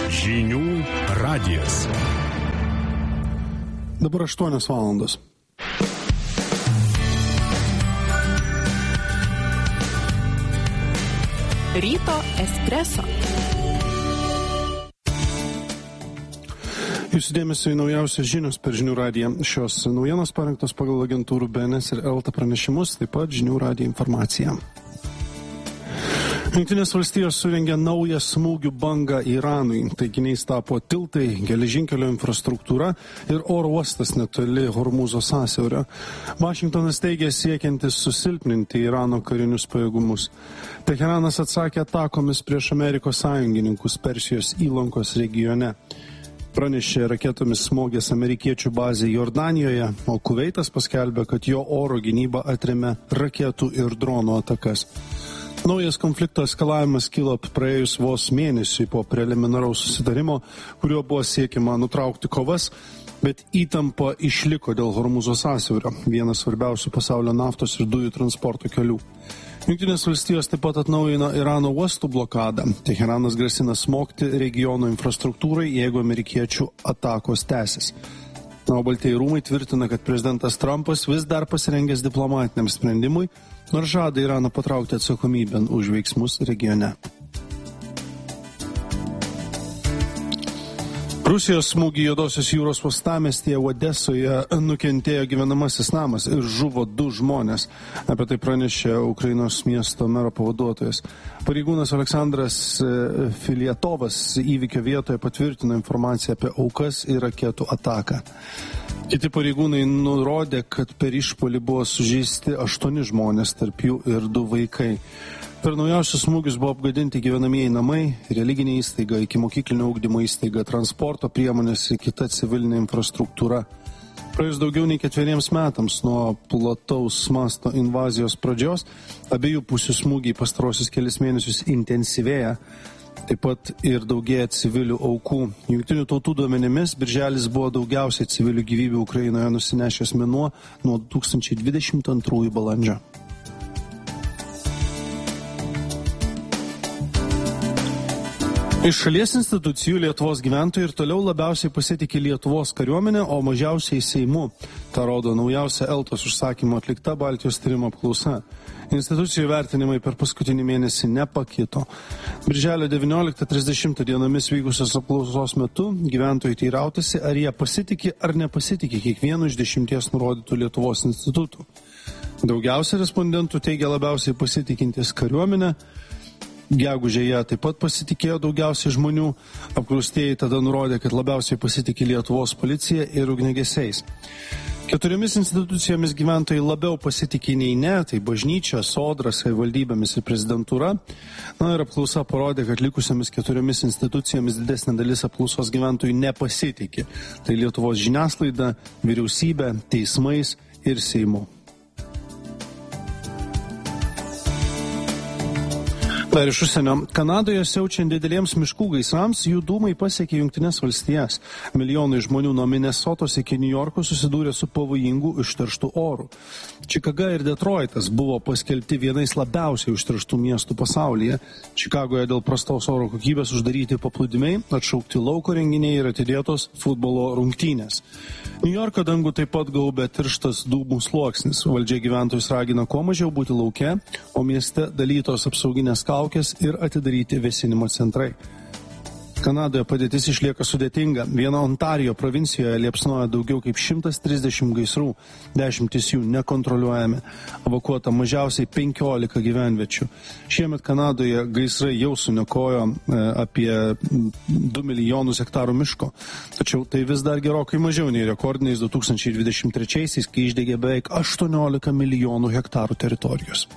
Žinių radijas. Dabar 8 valandos. Ryto espreso. Jūsų dėmesio į naujausias žinios per Žinių radiją. Šios naujienos parengtos pagal agentūrų BNS ir ELTA pranešimus, taip pat Žinių radijo informacija. Jungtinės valstijos surengė naują smūgių bangą Iranui. Taikiniais tapo tiltai, geležinkelio infrastruktūra ir oro uostas netoli Hormūzo sąsiaurio. Vašingtonas teigia siekiantis susilpninti Irano karinius pajėgumus. Teheranas atsakė atakomis prieš Amerikos sąjungininkus Persijos įlankos regione. Pranešė raketomis smogęs amerikiečių bazė Jordanijoje, o Kuveitas paskelbė, kad jo oro gynyba atremė raketų ir dronų atakas. Naujas konflikto eskalavimas kilo praėjus vos mėnesiui po preliminaraus susitarimo, kuriuo buvo siekiama nutraukti kovas, bet įtampa išliko dėl Hormūzo sąsiaurio, vienas svarbiausių pasaulio naftos ir dujų transporto kelių. Jungtinės valstijos taip pat atnaujino Irano uostų blokadą. Teheranas grasina smogti regiono infrastruktūrai, jeigu amerikiečių atakos tęsis. O Baltieji rūmai tvirtina, kad prezidentas Trumpas vis dar pasirengęs diplomatiniam sprendimui, nors žada Iraną patraukti atsakomybėn už veiksmus regione. Rusijos smūgį Juodosios jūros uostamiestyje Odesoje nukentėjo gyvenamasis namas ir žuvo 2 žmonės. Apie tai pranešė Ukrainos miesto mero pavaduotojas. Pareigūnas Aleksandras Filiatovas įvykio vietoje patvirtino informaciją apie aukas ir raketų ataką. Kiti pareigūnai nurodė, kad per išpuolį buvo sužeisti 8 žmonės, tarp jų ir 2 vaikai. Per naujausius smūgius buvo apgadinti gyvenamieji namai, religinė įstaiga, ikimokyklinio ugdymo įstaiga, transporto priemonės ir kita civilinė infrastruktūra. Praėjus daugiau nei 4 metams nuo plataus masto invazijos pradžios, abiejų pusių smūgiai pastarosius kelis mėnesius intensyvėja. Taip pat ir daugėja civilių aukų. Jungtinių tautų duomenimis birželis buvo daugiausiai civilių gyvybių Ukrainoje nusinešęs mėnuo nuo 2022 balandžio. Iš šalies institucijų Lietuvos gyventojai ir toliau labiausiai pasitikė Lietuvos kariuomenę, o mažiausiai Seimu. Ta rodo naujausia ELTOS užsakymo atlikta Baltijos tyrimo apklausa. Institucijų vertinimai per paskutinį mėnesį nepakito. Birželio 19-30 dienomis vykusios apklausos metu gyventojai teirautasi, ar jie pasitikė ar nepasitikė kiekvienu iš 10 nurodytų Lietuvos institutų. Daugiausia respondentų teigia labiausiai pasitikintis kariuomenę. Gegužėje taip pat pasitikėjo daugiausiai žmonių. Apklaustieji tada nurodė, kad labiausiai pasitikė Lietuvos policija ir ugniagesiais. 4 institucijomis gyventojai labiau pasitikė nei ne, tai bažnyčia, sodra, savivaldybėmis ir prezidentūra. Na ir apklausa parodė, kad likusiamis 4 institucijomis didesnė dalis apklausos gyventojų nepasitikė. Tai Lietuvos žiniasklaida, vyriausybė, teismais ir Seimu. Dar iš užsienio. Kanadoje siaučiant dideliems miškų gaisrams, jų dūmai pasiekė Jungtines valstijas. Milijonai žmonių nuo Minesotos iki Niujorko susidūrė su pavojingu užterštu oru. Čikaga ir Detroitas buvo paskelbti vienais labiausiai užterštų miestų pasaulyje. Čikagoje dėl prastos oro kokybės uždaryti paplūdimiai, atšaukti lauko renginiai ir atidėtos futbolo rungtynės. Niujorko dangų taip pat gaubė tirštas dūmų sluoksnis. Valdžia gyventojus ragina kuo mažiau būti lauke, o mieste dalytos apsauginės kaukės ir atidaryti vėsinimo centrai. Kanadoje padėtis išlieka sudėtinga. Viena Ontarijo provincijoje liepsnoja daugiau kaip 130 gaisrų, 10 jų nekontroliuojami. Evakuota mažiausiai 15 gyvenviečių. Šiemet Kanadoje gaisrai jau suniokojo apie 2 milijonus hektarų miško. Tačiau tai vis dar gerokai mažiau nei rekordiniais 2023-aisiais, kai išdegė beveik 18 milijonų hektarų teritorijos.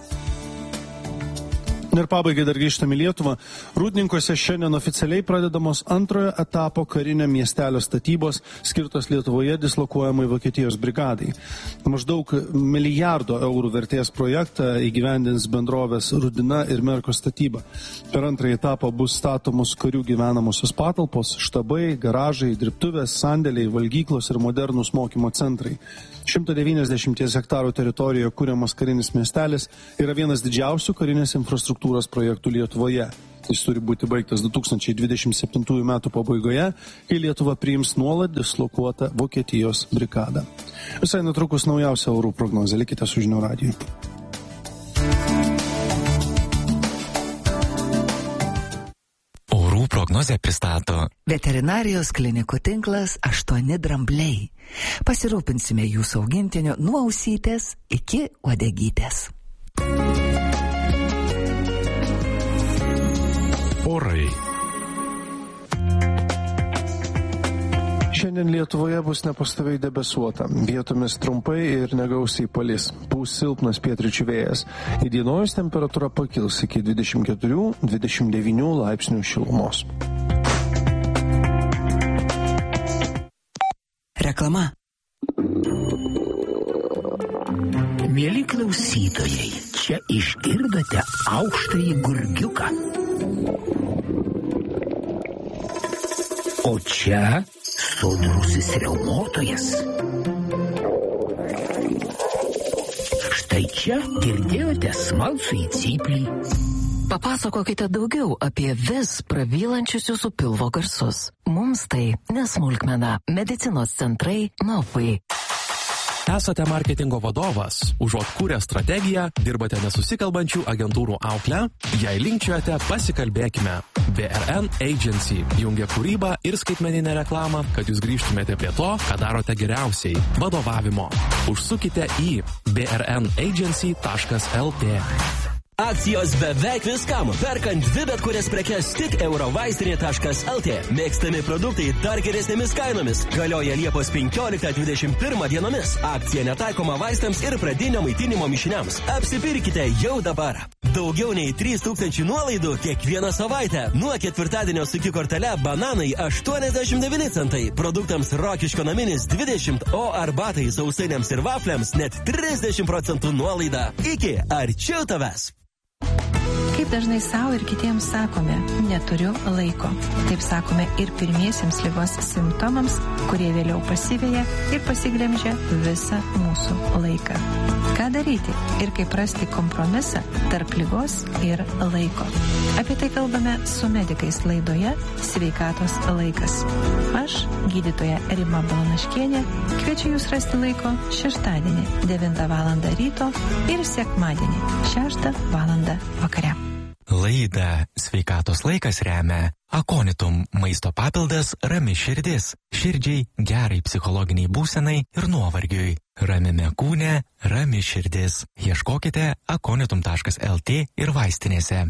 Ir pabaigai dar grįžtame į Lietuvą. Rūdninkuose šiandien oficialiai pradedamos antrojo etapo karinio miestelio statybos, skirtos Lietuvoje dislokuojamai Vokietijos brigadai. Maždaug milijardo eurų vertės projektą įgyvendins bendrovės Rudina ir Merko statyba. Per antrąjį etapą bus statomos karių gyvenamosios patalpos, štabai, garažai, dirbtuvės, sandėliai, valgyklos ir modernūs mokymo centrai. 190 hektarų teritorijoje kuriamas karinis miestelis yra vienas didžiausių karinės infrastruktūros projektų Lietuvoje. Jis turi būti baigtas 2027 metų pabaigoje, kai Lietuva priims nuolat dislokuotą Vokietijos brigadą. Visai netrukus naujausia orų prognozė. Likite su Žinių radiju. Orų prognozę pristato Veterinarijos klinikų tinklas 8 drambliai. Pasirūpinsime jūsų augintiniu nuo ausytės iki uodegytės. Orai. Šiandien Lietuvoje bus nepastoviai debesuota. Vietomis trumpai ir negausiai palis. Pūs silpnas pietryčių vėjas. Įdienojus temperatūra pakils iki 24-29 laipsnių šilumos. Reklama. Mieli klausytojai, čia išgirdote aukštąjį gurgiuką. O čia sodrusis riaumotojas. Štai čia girdėjote smalsųjį cyplį. Papasakokite daugiau apie vis pravylančius jūsų pilvo garsus. Mums tai nesmulkmena. Medicinos centrai Novai. Esate marketingo vadovas, užuot kūrę strategiją, dirbate nesusikalbančių agentūrų auklę, jei linkčiojate, pasikalbėkime. BRN Agency jungia kūrybą ir skaitmeninę reklamą, kad jūs grįžtumėte prie to, ką darote geriausiai – vadovavimo. Užsukite į brnagency.lt. Akcijos beveik viskam. Perkant 2 bet kurias prekes tik eurovaistinė.lt. Mėgstami produktai dar geresnėmis kainomis. Galioja Liepos 15-21 dienomis. Akcija netaikoma vaistams ir pradinio maitinimo mišiniams. Apsipirkite jau dabar. Daugiau nei 3000 nuolaidų kiekvieną savaitę. Nuo ketvirtadienio su kortele bananai 89 centai. Produktams Rokiškio naminis 20, o arbatai, sausainiams ir vafliams net 30% nuolaida. Iki arčiau tavęs. Kaip dažnai savo ir kitiems sakome, neturiu laiko. Taip sakome ir pirmiesiems ligos simptomams, kurie vėliau pasiveja ir pasiglemžia visą mūsų laiką. Ką daryti ir kaip rasti kompromisą tarp ligos ir laiko? Apie tai kalbame su medikais laidoje Sveikatos laikas. Aš, gydytoja Rima Balanaškienė, kviečiu jūs rasti laiko šeštadienį 9 val. Ryto ir sekmadienį 6 val. Vakare. Laidą Sveikatos laikas remia Akonitum maisto papildas Rami širdis. Širdžiai, gerai psichologiniai būsenai ir nuovargiui. Ramiame kūne, rami širdis. Ieškokite akonitum.lt ir vaistinėse.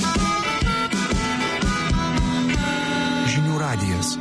Žinių radijas.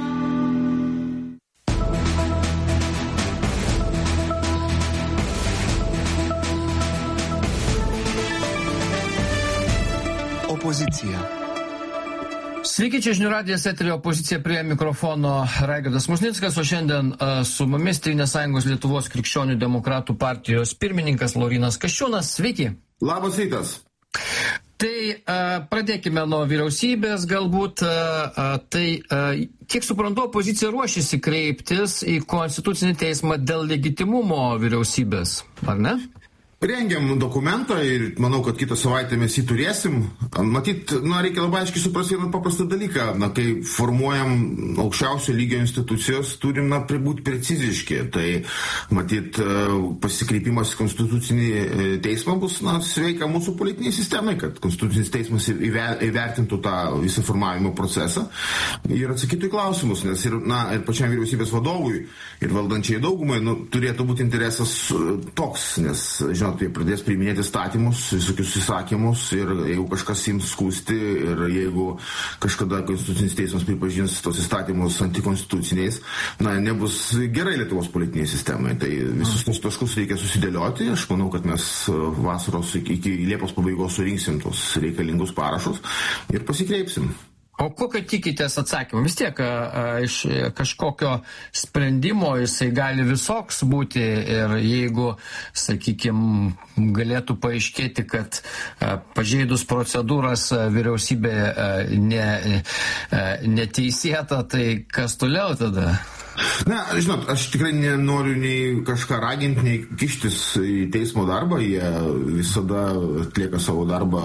Opozicija. Sveiki, čia Žinių radijas, eterio opozicija, prie mikrofono Raigardas Musnickas, o šiandien su mumis Tėvynės sąjungos Lietuvos krikščionių demokratų partijos pirmininkas Laurynas Kasčiūnas. Sveiki. Labas rytas. Tai pradėkime nuo vyriausybės galbūt. Kiek suprantu, opozicija ruošiasi kreiptis į Konstitucinį teismą dėl legitimumo vyriausybės, ar ne? Rengiam dokumentą ir manau, kad kitą savaitę mes jį turėsim. Matyt, reikia labai aiškiai suprasti vieną paprastą dalyką. Kai formuojam aukščiausio lygio institucijos, turim būti preciziški. Tai, matyt, pasikreipimas į Konstitucinį teismą bus sveika mūsų politiniai sistemai, kad Konstitucinis teismas įvertintų tą visą formavimo procesą ir atsakytų į klausimus, nes ir pačiam vyriausybės vadovui ir valdančiai daugumai turėtų būti interesas toks, nes, tai pradės priiminėti statymus, visokius įsakymus ir jeigu kažkas ims skųsti ir jeigu kažkada Konstitucinis teismas pripažins tos įstatymus antikonstituciniais, nebus gerai Lietuvos politiniai sistemai. Tai visus tos taškus reikia susidėlioti. Aš manau, kad mes vasaros iki Liepos pabaigos surinksim tos reikalingus parašus ir pasikreipsim. O kokio tikitės atsakymą? Vis tiek iš kažkokio sprendimo jisai gali visoks būti ir jeigu, sakykime, galėtų paaiškėti, kad pažeidus procedūras vyriausybė neteisėta, tai kas toliau tada? Na, žinot, aš tikrai nenoriu nei kažką raginti, nei kištis į teismo darbą. Jie visada atlieka savo darbą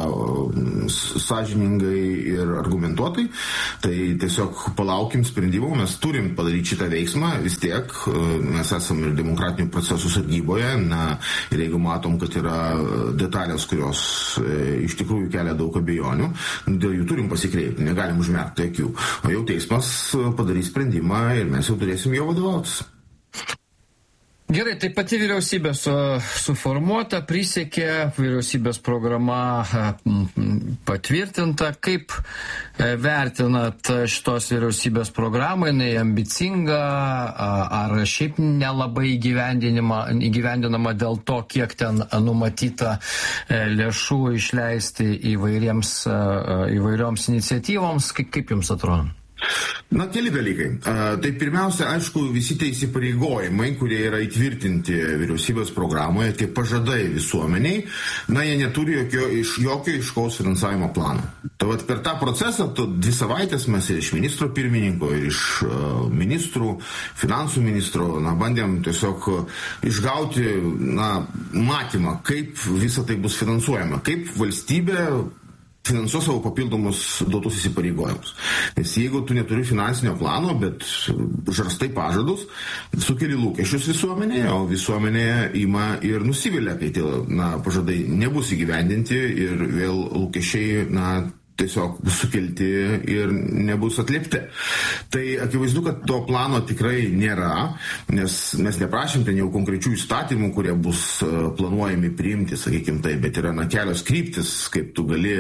sąžiningai ir argumentuotai. Tai tiesiog palaukim sprendimų. Mes turim padaryti šitą veiksmą. Vis tiek mes esame ir demokratinių procesų sargyboje. Na, ir jeigu matom, kad yra detalės, kurios iš tikrųjų kelia daug abejonių, dėl jų turim pasikreipti. Negalim užmerkti akių. O jau teismas padarys sprendimą ir mes jau turėsim jo vadovautis. Gerai, tai pati vyriausybė suformuota, prisiekė, vyriausybės programa patvirtinta. Kaip vertinat šitos vyriausybės programą? Jinai ambicinga, ar šiaip nelabai įgyvendinama dėl to, kiek ten numatyta lėšų išleisti įvairioms iniciatyvoms? Kaip jums atrodo? Na, keli dalykai. Tai pirmiausia, aišku, visi tie įsipareigojimai, kurie yra įtvirtinti vyriausybės programoje, tie pažadai visuomeniai, na, jie neturi jokio aiškaus finansavimo plano. Tai vat per tą procesą 2 savaitės mes ir iš ministro pirmininko, ir iš ministrų, finansų ministro, na, bandėm tiesiog išgauti, na, matymą, kaip visa tai bus finansuojama, kaip valstybė finansuos savo papildomus duotus įsipareigojimus. Nes jeigu tu neturi finansinio plano, bet žarstai pažadus, sukeli lūkesčius visuomenėje, o visuomenėje ima ir nusivilia, kai tie pažadai nebus įgyvendinti ir vėl lūkesčiai, tiesiog bus sukelti ir nebus atliepti. Tai akivaizdu, kad to plano tikrai nėra, nes mes neprašym ten jau konkrečių įstatymų, kurie bus planuojami priimti, sakykim tai, bet yra kelios kryptis, kaip tu gali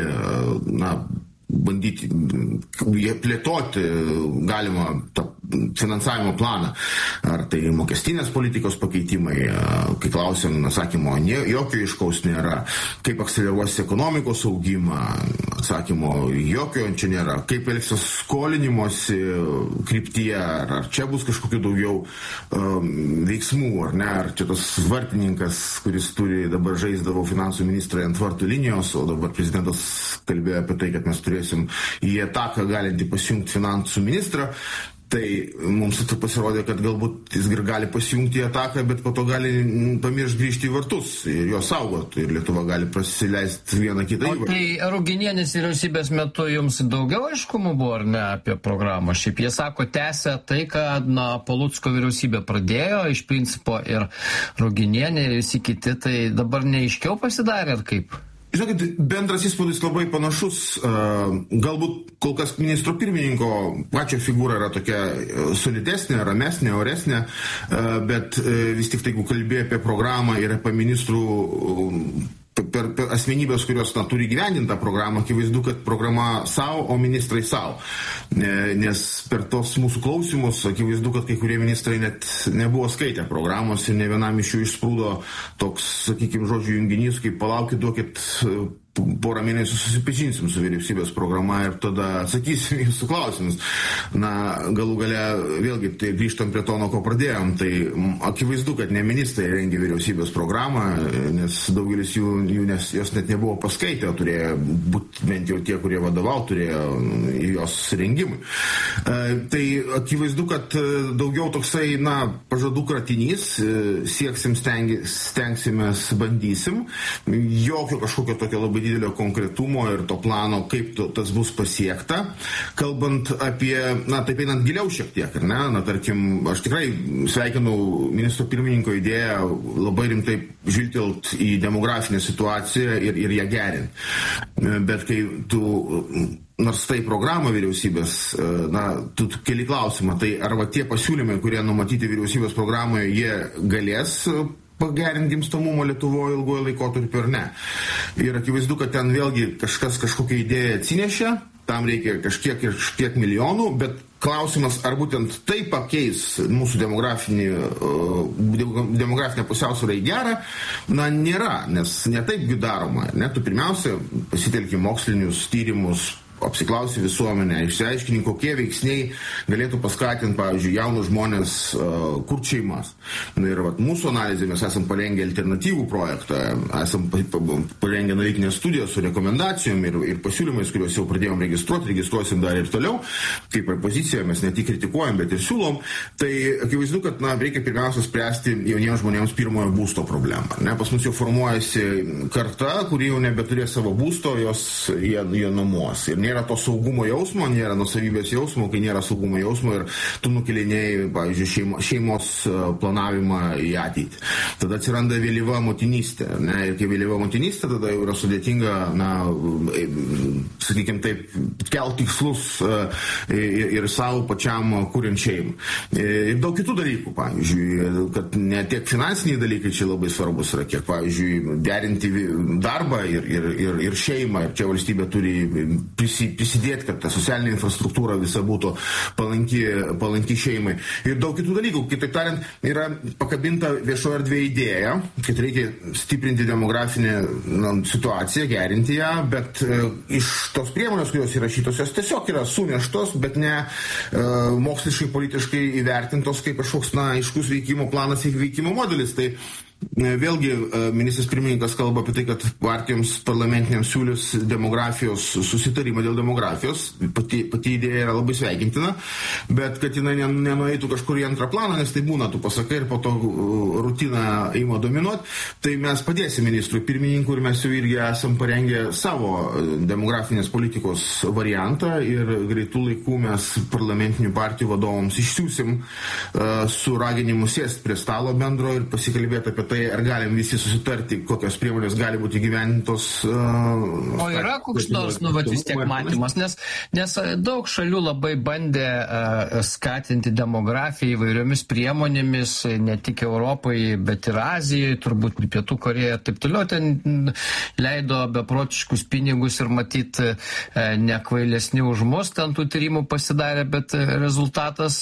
bandyti plėtoti galima tą finansavimo planą. Ar tai mokestinės politikos pakeitimai, kai klausėm, atsakymo jokio aiškaus nėra. Kaip akceleruosi ekonomikos augimą, atsakymo jokio čia nėra. Kaip elgsis skolinimosi kryptyje, ar čia bus kažkokių daugiau veiksmų, ar ne, ar čia tas vartininkas, kuris turi dabar žaisdavo finansų ministrai ant vartų linijos, o dabar prezidentas kalbėjo apie tai, kad mes turėsim į ataką galinti pasijungti finansų ministrą. Tai mums pasirodė, kad galbūt jis gali pasijungti į ataką, bet po to gali pamiršti grįžti į vartus ir jo saugoti. Ir Lietuva gali prasileisti vieną kitą įvartį. O tai Ruginienės vyriausybės metu jums daugiau aiškumų buvo, ar ne, apie programą? Šiaip jie sako, tęsia tai, kad Palucko vyriausybė pradėjo, iš principo ir Ruginienė ir visi kiti, tai dabar neaiškiau pasidarė, ar kaip? Žinokit, bendras įspūdis labai panašus. Galbūt kol kas ministro pirmininko pačio figūra yra tokia solidesnė, ramesnė, oresnė, bet vis tik tai, jeigu kalbėjo apie programą ir apie ministrų per asmenybės, kurios turi gyvendintą programą, akivaizdu, kad programa savo, o ministrai savo. Nes per tos mūsų klausimus, akivaizdu, kad kai kurie ministrai net nebuvo skaitę programos ir ne vienam iš jų išsprūdo toks, sakykime, žodžių junginys, kaip palaukit, duokit porą mėnesių susipažinsim su vyriausybės programa ir tada atsakysim jūsų klausimus. Galų gale, vėlgi, tai grįžtam prie to, nuo ko pradėjom, tai akivaizdu, kad ne ministrai rengė vyriausybės programą, nes daugelis jų jos net nebuvo paskaitę, o turėjo būti bent jau tie, kurie vadovau, turėjo jos rengimui. Tai akivaizdu, kad daugiau toksai, pažadų kratinys, sieksim, stengsimės, bandysim, jokio kažkokio tokio labai didelio konkretumo ir to plano, kaip tas bus pasiekta. Kalbant apie, taip einant giliau šiek tiek, ar ne, tarkim, aš tikrai sveikinu ministro pirmininko idėją labai rimtai žvilgtelt į demografinę situaciją ir ją gerinti. Bet kai tu nors tai programą vyriausybės, tu keli klausimą, tai ar tie pasiūlymai, kurie numatyti vyriausybės programoje, jie galės pagerinti gimstamumą Lietuvoje ilgojo laikotarpio ar ne. Ir akivaizdu, kad ten vėlgi kažkokią idėją atsinešė, tam reikia kažkiek milijonų, bet klausimas, ar būtent tai pakeis mūsų demografinę pusiausvyrą į gerą, nėra, nes ne taipgi daroma. Tu pirmiausia pasitelki mokslinius tyrimus, apsiklausi visuomenę, išsiaiškini, kokie veiksniai galėtų paskatinti, pavyzdžiui, jaunus žmonės kurti šeimas. Ir mūsų analizė, mes esam parengę alternatyvų projektą, esam parengę analitinę studiją su rekomendacijom ir pasiūlymais, kuriuos jau pradėjom registruosim dar ir toliau, kaip ir pozicija, mes ne tik kritikuojam, bet ir siūlom. Tai akivaizdu, kad reikia pirmiausia spręsti jauniems žmonėms pirmojo būsto problemą. Pas mus jau formuojasi karta, kuri jau nebeturės savo būsto, jie nuomos. Ir nėra to saugumo jausmo, nėra nuosavybės jausmo, kai nėra saugumo jausmo ir tu nukelinėjai, pavyzdžiui, šeimos planavimą į ateitį. Tada atsiranda vėlyva motinystė. Ir kai vėlyva motinystė, tada jau yra sudėtinga, sakykime taip, kelti tikslus ir savo pačiam kuriant šeimą. Ir daug kitų dalykų, pavyzdžiui, kad ne tiek finansiniai dalykai čia labai svarbus yra, kiek, pavyzdžiui, derinti darbą ir šeimą. Ir čia valstybė turi prisidėti, kad ta socialinė infrastruktūra visa būtų palanki šeimai. Ir daug kitų dalykų. Kitaip tariant, yra pakabinta viešoje erdvėje idėja, kad reikia stiprinti demografinę situaciją, gerinti ją, bet iš tos priemonės, kurios įrašytos, jos tiesiog yra suneštos, bet ne moksliškai, politiškai įvertintos kaip kažkoks aiškus veikimo planas ir veikimo modelis. Tai vėlgi ministras pirmininkas kalba apie tai, kad partijoms parlamentiniams siūlys demografijos susitarimą dėl demografijos. Pati idėja yra labai sveikintina, bet kad jinai nenueitų kažkur į antrą planą, nes tai būna, tu pasakai ir po to rutina ima dominuoti. Tai mes padėsim ministrui pirmininkui ir mes jau irgi esam parengę savo demografinės politikos variantą ir greitų laikų mes parlamentinių partijų vadovams išsiųsim su raginimu sėsti prie stalo bendro ir pasikalbėti apie tai, ar galim visi susitarti, kokios priemonės gali būti gyventos. O yra koks nors, vis tiek matymas, nes daug šalių labai bandė skatinti demografiją įvairiomis priemonėmis, ne tik Europai, bet ir Azijoje, turbūt ir Pietų Korėja ir taip toliau, ten leido beprotiškus pinigus ir matyt nekvailesni už mus, ten tų tyrimų pasidarė, bet rezultatas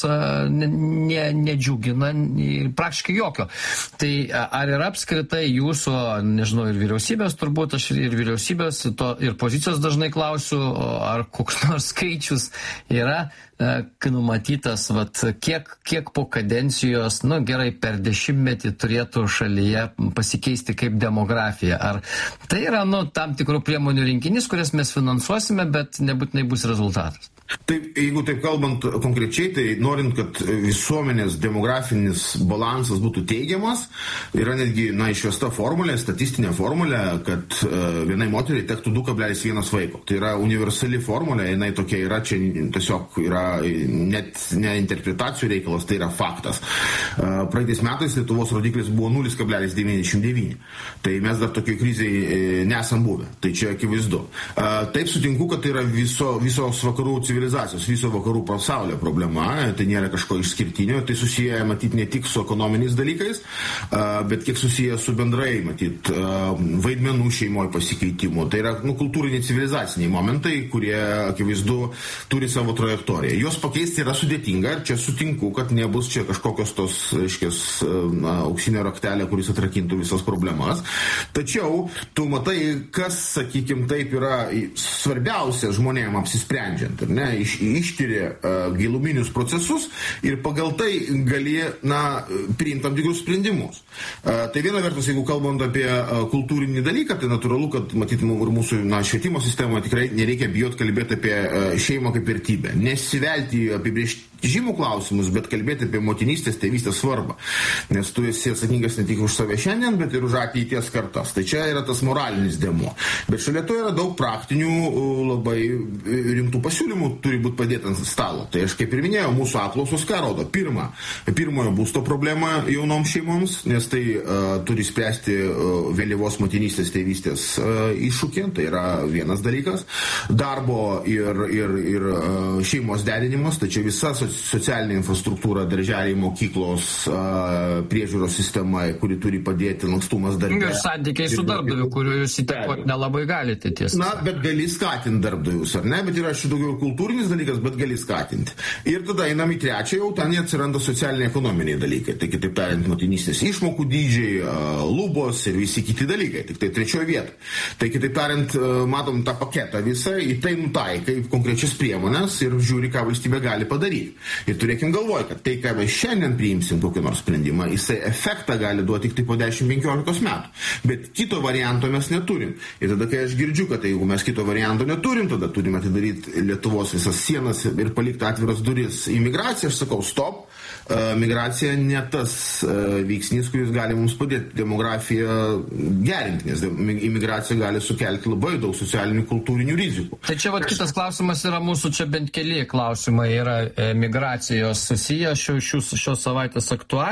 nedžiugina praktiškai jokio. Tai ar yra apskritai jūsų, nežinau, ir vyriausybės turbūt, aš ir vyriausybės, ir pozicijos dažnai klausiu, ar koks nors skaičius yra numatytas, kiek po kadencijos, gerai, per 10-metį turėtų šalyje pasikeisti kaip demografija. Ar tai yra, tam tikrų priemonių rinkinys, kurias mes finansuosime, bet nebūtinai bus rezultatas? Taip, jeigu taip kalbant konkrečiai, tai norint, kad visuomenės demografinis balansas būtų teigiamas, yra netgi išvesta formulė, statistinė formulė, kad vienai moteriai tektų 2,1 vaiko. Tai yra universali formulė, jinai tokia yra, čia tiesiog yra net ne interpretacijų reikalas, tai yra faktas. Praeitais metais Lietuvos rodiklis buvo 0,99. Tai mes dar tokiai krizai nesam buvę. Tai čia akivaizdu. Taip sutinku, kad tai yra visos vakarų civilizacijos, viso vakarų pasaulio problema, tai nėra kažko išskirtinio, tai susiję, matyt, ne tik su ekonominiais dalykais, bet kiek susiję su bendrai, matyt, vaidmenų šeimoje pasikeitimu. Tai yra kultūriniai civilizaciniai momentai, kurie, akivaizdu, turi savo trajektoriją. Juos pakeisti yra sudėtinga ir čia sutinku, kad nebus čia kažkokios tos, reiškias, auksinio raktelė, kuris atrakintų visas problemas. Tačiau tu matai, kas, sakykim, taip yra svarbiausia žmonėm apsisprendžiant, ar ne? Ištyrė giluminius procesus ir pagal tai gali priimti tam tikrus sprendimus. Tai viena vertus, jeigu kalbant apie kultūrinį dalyką, tai natūralu, kad matytum ir mūsų švietimo sistemoje tikrai nereikia bijoti kalbėti apie šeimą kaip vertybę. Nesivelti apibrėžimų klausimus, bet kalbėti apie motinystės, tėvystės svarbą. Nes tu esi atsakingas ne tik už save šiandien, bet ir už ateities kartas. Tai čia yra tas moralinis dėmuo. Bet šalia to yra daug praktinių, labai rimtų pasiūlymų turi būti padėti ant stalo. Tai aš kaip ir minėjau, mūsų apklausos ką rodo? Pirmojo būsto problema jaunoms šeimoms, nes tai turi spręsti vėlyvos motinystės, tėvystės iššūkį, tai yra vienas dalykas. Darbo ir šeimos derinimas, tai čia visa socialinė infrastruktūra, darželiai, mokyklos, priežiūros sistema, kuri turi padėti, lankstumas darbe. Ir santykiai su darbdaviu, kuriuo jūs įtakoti nelabai galite tiesa. Na, bet gali skatinti darbdavius, ar ne? Bet yra šiek daugiau kultūrinis dalykas, bet gali skatinti. Ir tada einam į trečią, jau ten atsiranda socialiniai ekonominiai dalykai. Tai kitaip tariant, motinystės išmokų dydžiai, lubos ir visi kiti dalykai. Tik tai trečioje vietoje. Tai kitaip tariant, matom tą paketą visą, į tai nutaikai konkrečias priemonės ir žiūri, ką valstybė gali padaryti. Ir turėkim galvoj, kad tai, ką mes šiandien priimsim kokį nors sprendimą, jisai efektą gali duoti tik tai po 10-15 metų. Bet kito varianto mes neturim. Ir tada, kai aš girdžiu, kad jeigu mes kito varianto neturim, tada turime atidaryti Lietuvos visas sienas ir palikti atviras duris į migraciją, aš sakau, stop. Migracija ne tas veiksnys, kuris gali mums padėti demografiją gerinti, nes imigracija gali sukelti labai daug socialinių, kultūrinių rizikų. Tai čia vat kitas klausimas yra mūsų, čia bent keli klausimai yra migracijos susiję šios savaitės aktualiai.